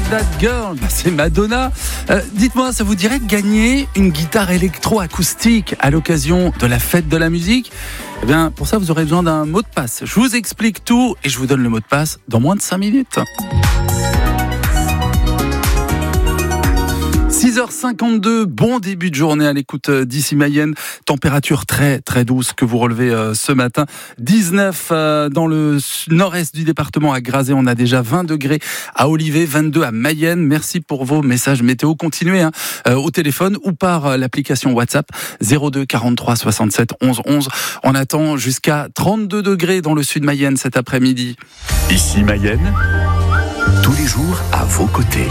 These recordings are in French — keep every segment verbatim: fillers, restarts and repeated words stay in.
That Girl, c'est Madonna. Euh, dites-moi, ça vous dirait de gagner une guitare électro-acoustique à l'occasion de la fête de la musique ? Eh bien, pour ça, vous aurez besoin d'un mot de passe. Je vous explique tout et je vous donne le mot de passe dans moins de cinq minutes. six heures cinquante-deux, bon début de journée à l'écoute d'ici Mayenne. Température très très douce que vous relevez euh, ce matin. dix-neuf euh, dans le nord-est du département à Grazé. On a déjà vingt degrés à Olivet, vingt-deux à Mayenne. Merci pour vos messages météo. Continuez hein, euh, au téléphone ou par euh, l'application WhatsApp zéro deux quarante-trois soixante-sept onze onze. On attend jusqu'à trente-deux degrés dans le sud Mayenne cet après-midi. Ici Mayenne, tous les jours à vos côtés.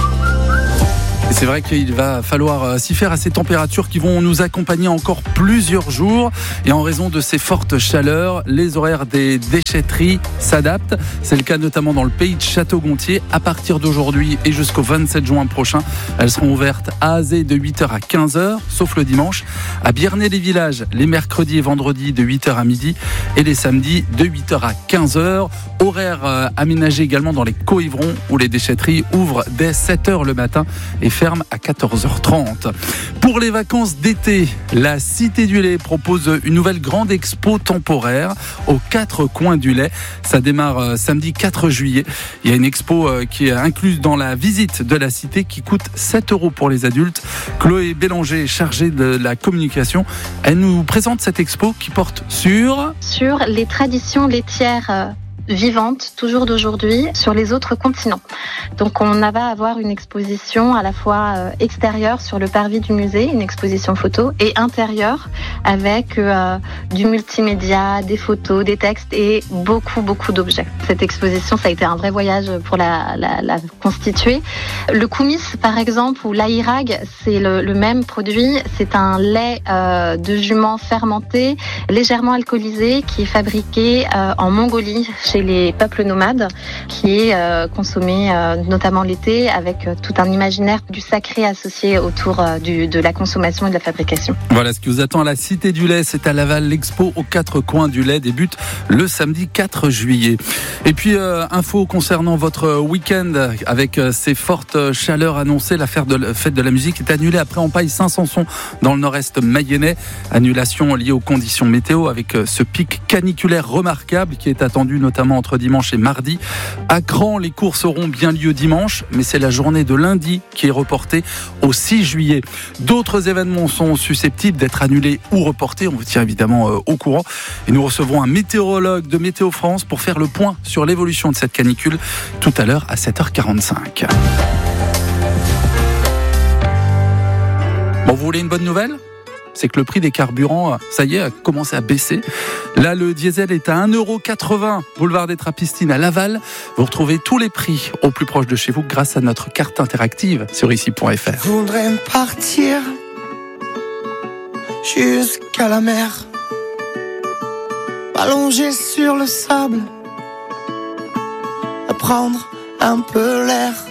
Et c'est vrai qu'il va falloir s'y faire à ces températures qui vont nous accompagner encore plusieurs jours. Et en raison de ces fortes chaleurs, les horaires des déchetteries s'adaptent. C'est le cas notamment dans le pays de Château-Gontier. À partir d'aujourd'hui et jusqu'au vingt-sept juin prochain, elles seront ouvertes à Azé de huit heures à quinze heures, sauf le dimanche. À Biernay-les-Villages, les mercredis et vendredis de huit heures à midi et les samedis de huit heures à quinze heures. Horaire euh, aménagé également dans les Coëvrons où les déchetteries ouvrent dès sept heures le matin et ferme à quatorze heures trente. Pour les vacances d'été, la Cité du lait propose une nouvelle grande expo temporaire aux quatre coins du lait. Ça démarre samedi quatre juillet. Il y a une expo qui est incluse dans la visite de la Cité qui coûte sept euros pour les adultes. Chloé Bélanger, chargée de la communication, elle nous présente cette expo qui porte sur... Sur les traditions laitières vivante, toujours d'aujourd'hui, sur les autres continents. Donc on va avoir une exposition à la fois euh, extérieure sur le parvis du musée, une exposition photo, et intérieure avec euh, du multimédia, des photos, des textes et beaucoup, beaucoup d'objets. Cette exposition, ça a été un vrai voyage pour la, la, la constituer. Le koumis, par exemple, ou l'aïrag, c'est le, le même produit. C'est un lait euh, de jument fermenté, légèrement alcoolisé, qui est fabriqué euh, en Mongolie, chez les peuples nomades, qui est euh, consommé euh, notamment l'été avec euh, tout un imaginaire du sacré associé autour euh, du, de la consommation et de la fabrication. Voilà ce qui vous attend à la Cité du lait, c'est à Laval. L'expo aux quatre coins du lait débute le samedi quatre juillet. Et puis euh, info concernant votre week-end avec euh, ces fortes chaleurs annoncées, la fête de, la, fête de la musique est annulée après Empaille-Saint-Sanson dans le nord-est mayennais. Annulation liée aux conditions météo avec euh, ce pic caniculaire remarquable qui est attendu notamment entre dimanche et mardi. À Cran, les courses auront bien lieu dimanche, mais c'est la journée de lundi qui est reportée au six juillet. D'autres événements sont susceptibles d'être annulés ou reportés. On vous tient évidemment euh, au courant. Et nous recevrons un météorologue de Météo France pour faire le point sur l'évolution de cette canicule tout à l'heure à sept heures quarante-cinq. Bon, vous voulez une bonne nouvelle ? C'est que le prix des carburants, ça y est, a commencé à baisser. Là, le diesel est à un euro quatre-vingts, boulevard des Trappistines à Laval. Vous retrouvez tous les prix au plus proche de chez vous grâce à notre carte interactive sur ici point f r. Je voudrais partir jusqu'à la mer, m'allonger sur le sable, prendre un peu l'air.